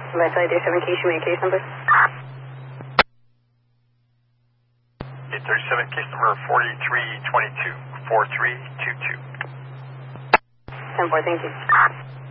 By Charlie 37, case, you may case number? 837, case number 4322, 4322. 10-4, thank you.